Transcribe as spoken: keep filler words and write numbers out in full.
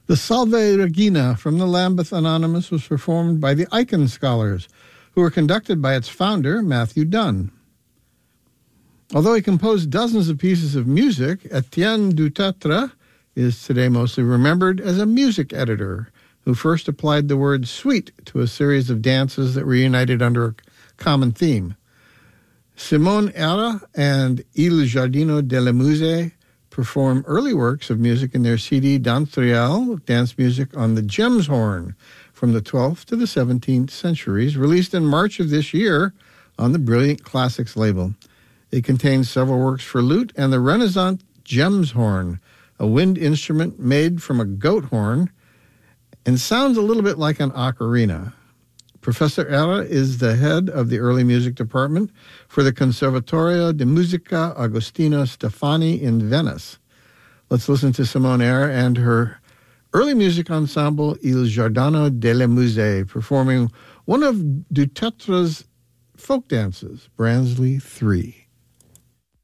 The Salve Regina from the Lambeth Anonymous was performed by the Icon Scholars, who were conducted by its founder, Matthew Dunn. Although he composed dozens of pieces of music, Etienne Dutetre is today mostly remembered as a music editor who first applied the word suite to a series of dances that were united under a common theme. Simone Era and Il Giardino delle Muse perform early works of music in their C D Dantriel, dance music on the Gemshorn, from the twelfth to the seventeenth centuries, released in March of this year on the Brilliant Classics label. It contains several works for lute and the Renaissance Gemshorn, a wind instrument made from a goat horn and sounds a little bit like an ocarina. Professor Era is the head of the early music department for the Conservatorio di Musica Agostino Stefani in Venice. Let's listen to Simone Era and her early music ensemble Il Giardino delle Muse performing one of Dutetre's folk dances, Bransley three.